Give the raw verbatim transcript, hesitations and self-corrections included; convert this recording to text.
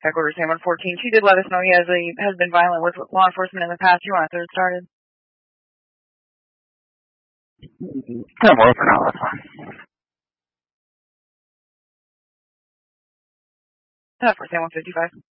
Back order Sam one fourteen. She did let us know he has a has been violent with law enforcement in the past. You want a third started? Yeah, well, for now, that's fine. Back order Sam one fifty-five.